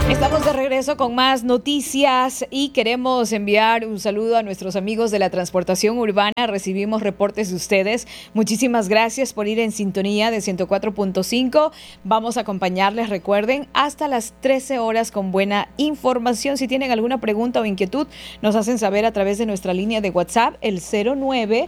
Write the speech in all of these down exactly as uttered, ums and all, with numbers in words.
Estamos de regreso con más noticias y queremos enviar un saludo a nuestros amigos de la transportación urbana. Recibimos reportes de ustedes. Muchísimas gracias por ir en sintonía de ciento cuatro punto cinco. Vamos a acompañarles, recuerden, hasta las trece horas con buena información. Si tienen alguna pregunta o inquietud, nos hacen saber a través de nuestra línea de WhatsApp, el cero nueve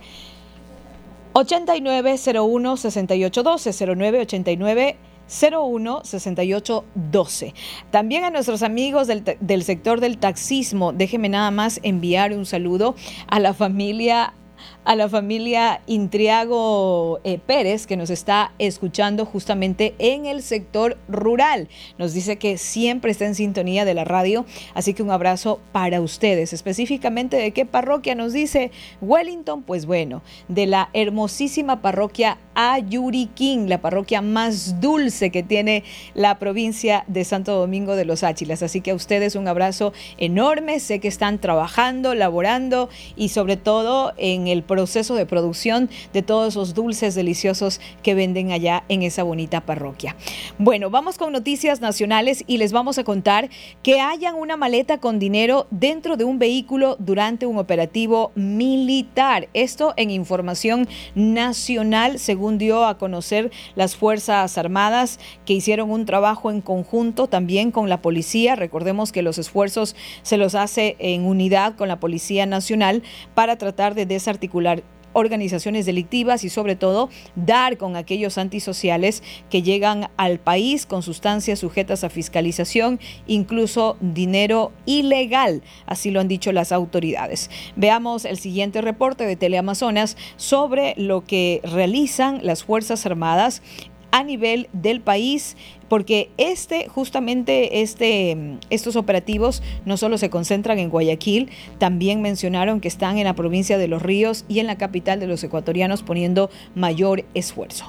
ochenta y nueve cero uno sesenta y ocho doce, cero nueve ochenta y nueve cero uno sesenta y ocho doce. También a nuestros amigos del, del sector del taxismo, déjenme nada más enviar un saludo a la familia a la familia Intriago eh, Pérez, que nos está escuchando justamente en el sector rural. Nos dice que siempre está en sintonía de la radio, así que un abrazo para ustedes. Específicamente, ¿de qué parroquia nos dice Wellington? Pues bueno, de la hermosísima parroquia Ayuriquín, la parroquia más dulce que tiene la provincia de Santo Domingo de los Áchilas. Así que a ustedes un abrazo enorme. Sé que están trabajando, laborando y sobre todo en el proceso de producción de todos esos dulces deliciosos que venden allá en esa bonita parroquia. Bueno, vamos con noticias nacionales y les vamos a contar que hallan una maleta con dinero dentro de un vehículo durante un operativo militar. Esto en información nacional, según dio a conocer las Fuerzas Armadas, que hicieron un trabajo en conjunto también con la policía. Recordemos que los esfuerzos se los hace en unidad con la Policía Nacional para tratar de desarticular organizaciones delictivas y sobre todo dar con aquellos antisociales que llegan al país con sustancias sujetas a fiscalización, incluso dinero ilegal, así lo han dicho las autoridades. Veamos el siguiente reporte de Teleamazonas sobre lo que realizan las Fuerzas Armadas a nivel del país, porque este, justamente este, estos operativos no solo se concentran en Guayaquil, también mencionaron que están en la provincia de Los Ríos y en la capital de los ecuatorianos poniendo mayor esfuerzo.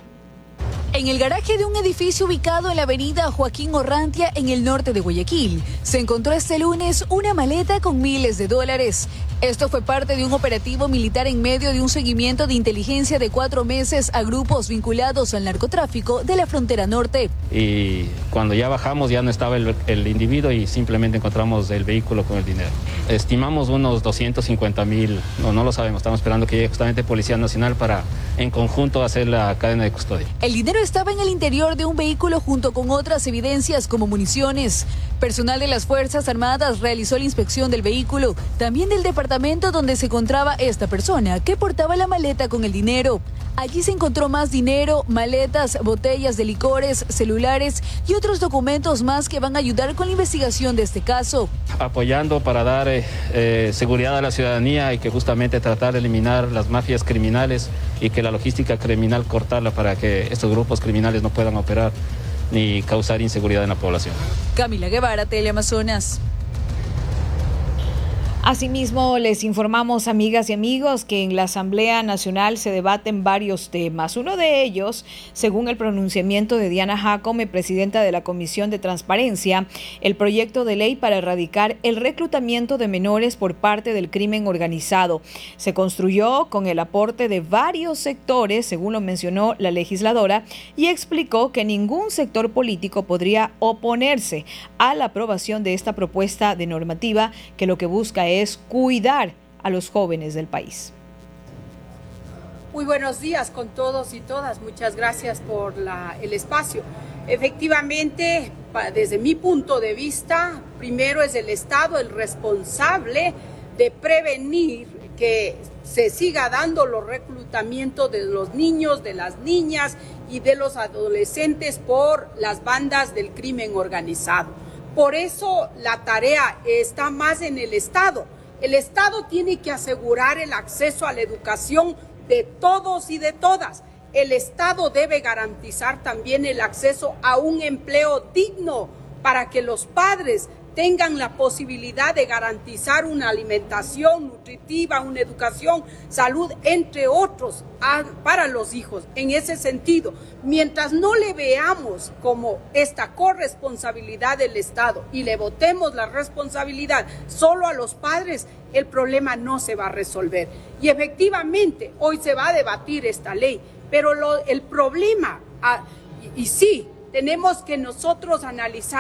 En el garaje de un edificio ubicado en la avenida Joaquín Orrantia, en el norte de Guayaquil, se encontró este lunes una maleta con miles de dólares. Esto fue parte de un operativo militar en medio de un seguimiento de inteligencia de cuatro meses a grupos vinculados al narcotráfico de la frontera norte. Y cuando ya bajamos ya no estaba el, el individuo y simplemente encontramos el vehículo con el dinero. Estimamos unos doscientos cincuenta mil, no, no lo sabemos, estamos esperando que llegue justamente Policía Nacional para en conjunto hacer la cadena de custodia. El dinero estaba en el interior de un vehículo junto con otras evidencias como municiones. Personal de las Fuerzas Armadas realizó la inspección del vehículo, también del departamento donde se encontraba esta persona que portaba la maleta con el dinero. Allí se encontró más dinero, maletas, botellas de licores, celulares y otros documentos más que van a ayudar con la investigación de este caso. Apoyando para dar eh, eh, seguridad a la ciudadanía y que justamente tratar de eliminar las mafias criminales y que la logística criminal cortarla para que estos grupos criminales no puedan operar ni causar inseguridad en la población. Camila Guevara, Teleamazonas. Asimismo, les informamos, amigas y amigos, que en la Asamblea Nacional se debaten varios temas. Uno de ellos, según el pronunciamiento de Diana Jacome, presidenta de la Comisión de Transparencia, el proyecto de ley para erradicar el reclutamiento de menores por parte del crimen organizado. Se construyó con el aporte de varios sectores, según lo mencionó la legisladora, y explicó que ningún sector político podría oponerse a la aprobación de esta propuesta de normativa que lo que busca es es cuidar a los jóvenes del país. Muy buenos días con todos y todas. Muchas gracias por la, el espacio. Efectivamente, desde mi punto de vista, primero es el Estado el responsable de prevenir que se siga dando los reclutamientos de los niños, de las niñas y de los adolescentes por las bandas del crimen organizado. Por eso la tarea está más en el Estado. El Estado tiene que asegurar el acceso a la educación de todos y de todas. El Estado debe garantizar también el acceso a un empleo digno para que los padres tengan la posibilidad de garantizar una alimentación nutritiva, una educación, salud, entre otros, a, para los hijos. En ese sentido, mientras no le veamos como esta corresponsabilidad del Estado y le botemos la responsabilidad solo a los padres, el problema no se va a resolver. Y efectivamente, hoy se va a debatir esta ley, pero lo, el problema, ah, y, y sí, tenemos que nosotros analizar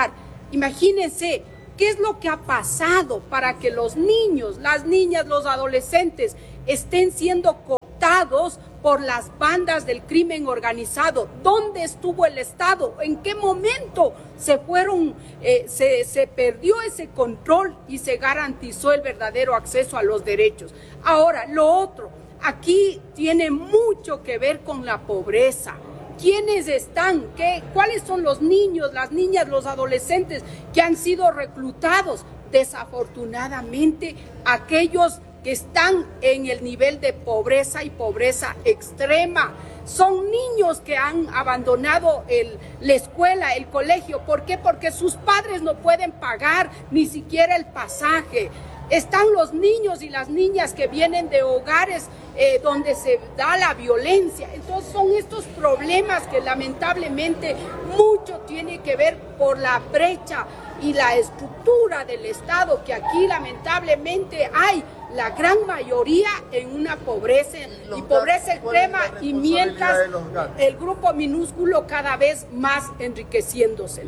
Imagínense qué es lo que ha pasado para que los niños, las niñas, los adolescentes estén siendo cooptados por las bandas del crimen organizado. ¿Dónde estuvo el Estado? ¿En qué momento se fueron, eh, se, se perdió ese control y se garantizó el verdadero acceso a los derechos? Ahora, lo otro, aquí tiene mucho que ver con la pobreza. ¿Quiénes están? ¿Qué? ¿Cuáles son los niños, las niñas, los adolescentes que han sido reclutados? Desafortunadamente, aquellos que están en el nivel de pobreza y pobreza extrema. Son niños que han abandonado el, la escuela, el colegio. ¿Por qué? Porque sus padres no pueden pagar ni siquiera el pasaje. Están los niños y las niñas que vienen de hogares eh, donde se da la violencia. Entonces son estos problemas que lamentablemente mucho tiene que ver por la brecha y la estructura del Estado, que aquí lamentablemente hay la gran mayoría en una pobreza y pobreza extrema, y mientras el grupo minúsculo cada vez más enriqueciéndose.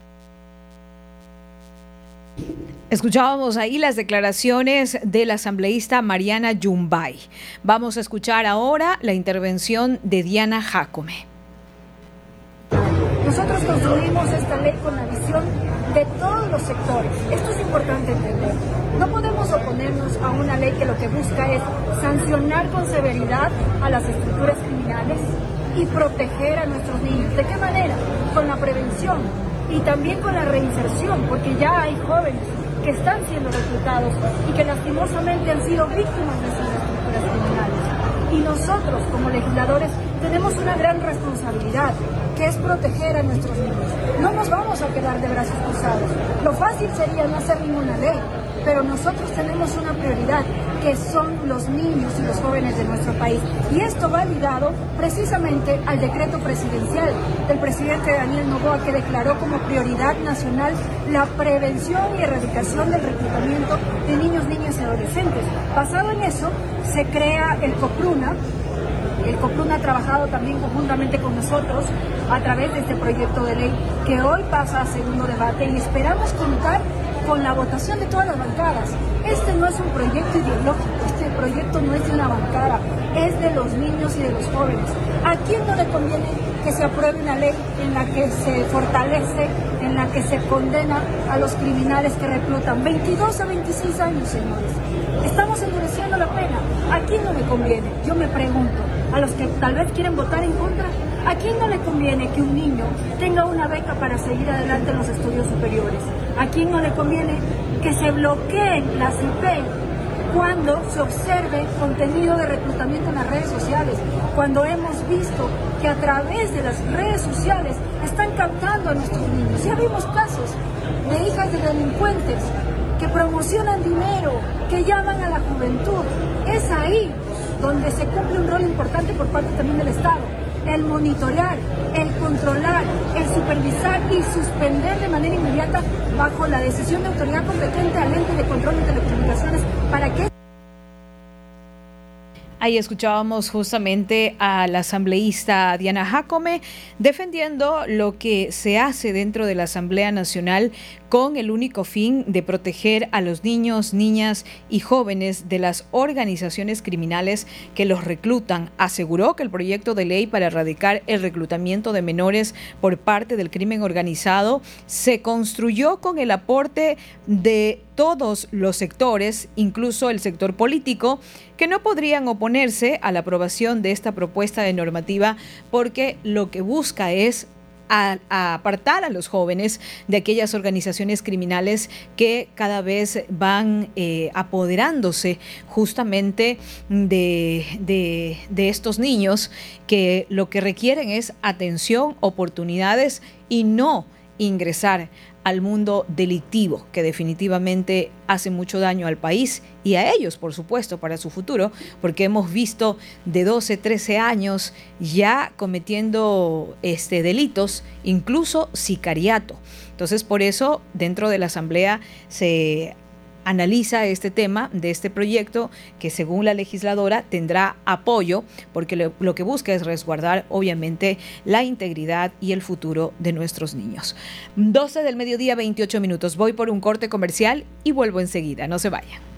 Escuchábamos ahí las declaraciones del asambleísta Mariana Yumbay. Vamos a escuchar ahora la intervención de Diana Jácome. Nosotros construimos esta ley con la visión de todos los sectores. Esto es importante entender. No podemos oponernos a una ley que lo que busca es sancionar con severidad a las estructuras criminales y proteger a nuestros niños. ¿De qué manera? Con la prevención y también con la reinserción, porque ya hay jóvenes que están siendo reclutados y que lastimosamente han sido víctimas de esas estructuras criminales. Y nosotros, como legisladores, tenemos una gran responsabilidad, que es proteger a nuestros niños. No nos vamos a quedar de brazos cruzados. Lo fácil sería no hacer ninguna ley, pero nosotros tenemos una prioridad, que son los niños y los jóvenes de nuestro país. Y esto va ligado precisamente al decreto presidencial del presidente Daniel Noboa, que declaró como prioridad nacional la prevención y erradicación del reclutamiento de niños, niñas y adolescentes. Basado en eso, se crea el COPRUNA. El COPRUNA ha trabajado también conjuntamente con nosotros a través de este proyecto de ley que hoy pasa a segundo debate, y esperamos contar con la votación de todas las bancadas. Este no es un proyecto ideológico, este proyecto no es de una bancada, es de los niños y de los jóvenes. ¿A quién no le conviene que se apruebe una ley en la que se fortalece, en la que se condena a los criminales que reclutan veintidós a veintiséis años, señores? Estamos endureciendo la pena. ¿A quién no le conviene? Yo me pregunto, a los que tal vez quieren votar en contra, ¿a quién no le conviene que un niño tenga una beca para seguir adelante en los estudios superiores? ¿A quién no le conviene que se bloqueen las I P cuando se observe contenido de reclutamiento en las redes sociales? Cuando hemos visto que a través de las redes sociales están captando a nuestros niños. Ya vimos casos de hijas de delincuentes que promocionan dinero, que llaman a la juventud. Es ahí donde se cumple un rol importante por parte también del Estado. El monitorear, el controlar, el supervisar y suspender de manera inmediata bajo la decisión de autoridad competente al ente de control de telecomunicaciones para que... Ahí escuchábamos justamente a la asambleísta Diana Jácome defendiendo lo que se hace dentro de la Asamblea Nacional con el único fin de proteger a los niños, niñas y jóvenes de las organizaciones criminales que los reclutan. Aseguró que el proyecto de ley para erradicar el reclutamiento de menores por parte del crimen organizado se construyó con el aporte de todos los sectores, incluso el sector político, que no podrían oponerse a la aprobación de esta propuesta de normativa porque lo que busca es A, a apartar a los jóvenes de aquellas organizaciones criminales que cada vez van eh, apoderándose justamente de, de, de estos niños, que lo que requieren es atención, oportunidades y no ingresar al mundo delictivo, que definitivamente hace mucho daño al país y a ellos, por supuesto, para su futuro, porque hemos visto de doce, trece años ya cometiendo este, delitos, incluso sicariato. Entonces, por eso, dentro de la Asamblea se analiza este tema de este proyecto que, según la legisladora, tendrá apoyo porque lo, lo que busca es resguardar obviamente la integridad y el futuro de nuestros niños. doce del mediodía, veintiocho minutos. Voy por un corte comercial y vuelvo enseguida. No se vayan.